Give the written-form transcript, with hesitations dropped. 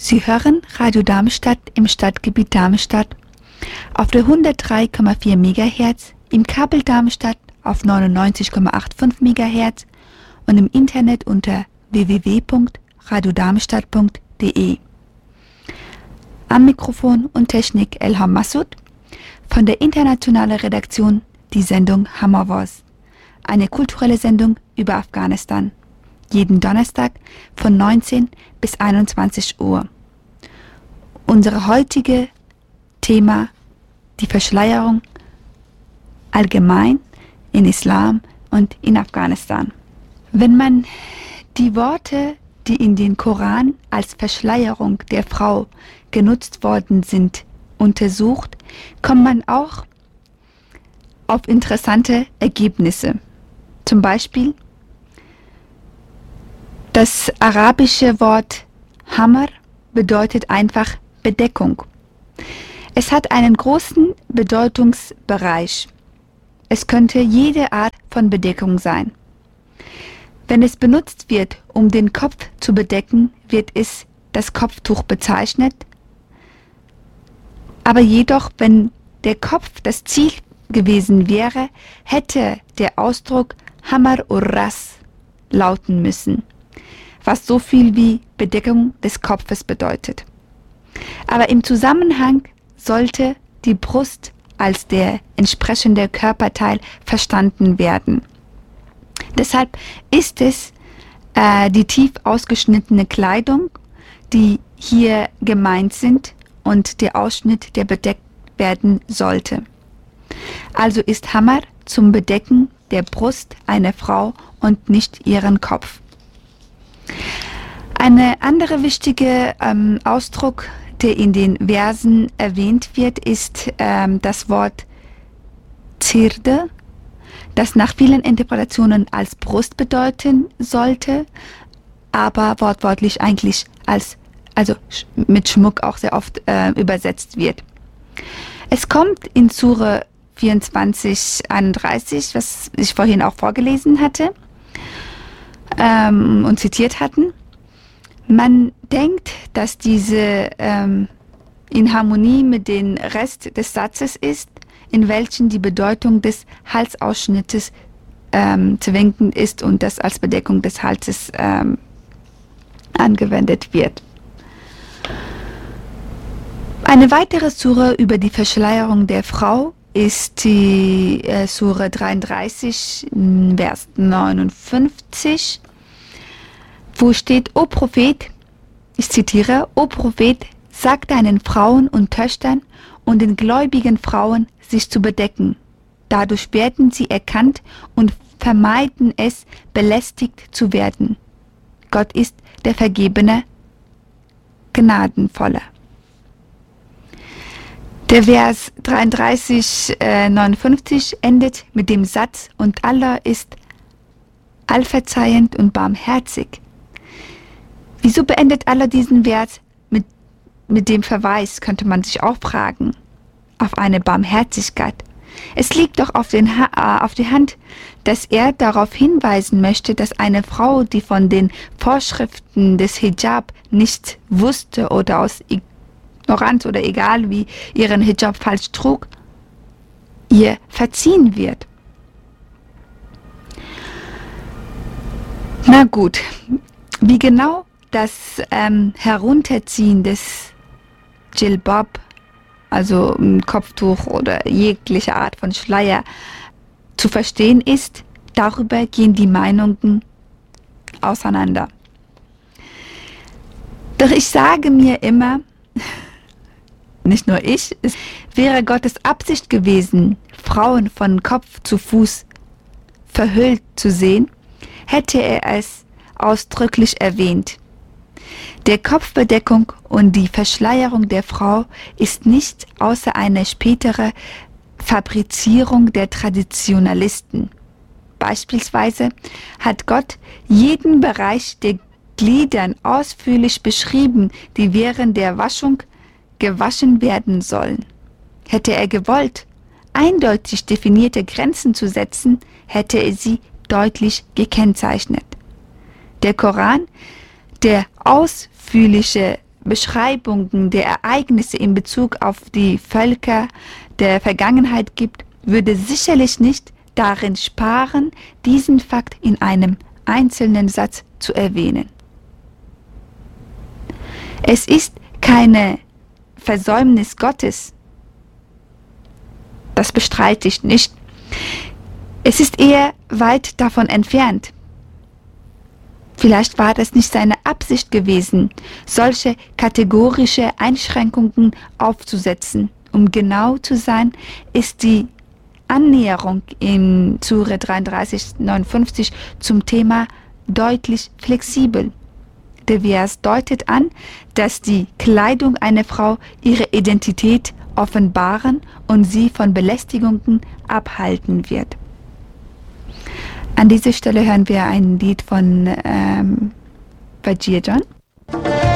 Sie hören Radio Darmstadt im Stadtgebiet Darmstadt auf der 103,4 MHz, im Kabel Darmstadt auf 99,85 MHz und im Internet unter www.radiodarmstadt.de. Am Mikrofon und Technik Elham Massoud, von der internationalen Redaktion die Sendung Hammerwars, eine kulturelle Sendung über Afghanistan, jeden Donnerstag von 19 bis 21 Uhr. Unser heutiges Thema: die Verschleierung allgemein in Islam und in Afghanistan. Wenn man die Worte, die in den Koran als Verschleierung der Frau genutzt worden sind, untersucht, kommt man auch auf interessante Ergebnisse. Zum Beispiel das arabische Wort Hammer bedeutet einfach Bedeckung. Es hat einen großen Bedeutungsbereich. Es könnte jede Art von Bedeckung sein. Wenn es benutzt wird, um den Kopf zu bedecken, wird es das Kopftuch bezeichnet. Aber jedoch, wenn der Kopf das Ziel gewesen wäre, hätte der Ausdruck Hamar ur-Ras lauten müssen, was so viel wie Bedeckung des Kopfes bedeutet. Aber im Zusammenhang sollte die Brust als der entsprechende Körperteil verstanden werden. Deshalb ist es die tief ausgeschnittene Kleidung, die hier gemeint sind, und der Ausschnitt, der bedeckt werden sollte. Also ist Hammer zum Bedecken der Brust einer Frau und nicht ihren Kopf. Eine andere wichtige Ausdruck, der in den Versen erwähnt wird, ist das Wort Zirde, das nach vielen Interpretationen als Brust bedeuten sollte, aber wortwörtlich eigentlich mit Schmuck auch sehr oft übersetzt wird. Es kommt in Sure 24:31, was ich vorhin auch vorgelesen hatte und zitiert hatten. Man denkt, dass diese in Harmonie mit dem Rest des Satzes ist, in welchem die Bedeutung des Halsausschnittes zu winken ist und das als Bedeckung des Halses angewendet wird. Eine weitere Sure über die Verschleierung der Frau ist die Sure 33, Vers 59, wo steht: O Prophet, ich zitiere: O Prophet, sag deinen Frauen und Töchtern und den gläubigen Frauen, sich zu bedecken. Dadurch werden sie erkannt und vermeiden es, belästigt zu werden. Gott ist der Vergebene, Gnadenvolle. Der Vers 33,59 endet mit dem Satz: Und Allah ist allverzeihend und barmherzig. Wieso beendet Allah diesen Vers mit dem Verweis, könnte man sich auch fragen, auf eine Barmherzigkeit? Es liegt doch auf die Hand, dass er darauf hinweisen möchte, dass eine Frau, die von den Vorschriften des Hijab nichts wusste oder aus Ignoranz oder egal wie ihren Hijab falsch trug, ihr verziehen wird. Na gut, wie genau das Herunterziehen des Jilbab, also Kopftuch oder jegliche Art von Schleier, zu verstehen ist, darüber gehen die Meinungen auseinander. Doch ich sage mir immer, nicht nur ich, es wäre Gottes Absicht gewesen, Frauen von Kopf zu Fuß verhüllt zu sehen, hätte er es ausdrücklich erwähnt. Der Kopfbedeckung und die Verschleierung der Frau ist nichts außer eine spätere Fabrizierung der Traditionalisten. Beispielsweise hat Gott jeden Bereich der Gliedern ausführlich beschrieben, die während der Waschung gewaschen werden sollen. Hätte er gewollt, eindeutig definierte Grenzen zu setzen, hätte er sie deutlich gekennzeichnet. Der Koran, der ausführliche Beschreibungen der Ereignisse in Bezug auf die Völker der Vergangenheit gibt, würde sicherlich nicht darin sparen, diesen Fakt in einem einzelnen Satz zu erwähnen. Es ist keine Versäumnis Gottes. Das bestreite ich nicht. Es ist eher weit davon entfernt. Vielleicht war das nicht seine Absicht gewesen, solche kategorische Einschränkungen aufzusetzen. Um genau zu sein, ist die Annäherung in Sure 33,59 zum Thema deutlich flexibel. Der Vers deutet an, dass die Kleidung einer Frau ihre Identität offenbaren und sie von Belästigungen abhalten wird. An dieser Stelle hören wir ein Lied von Vajir John.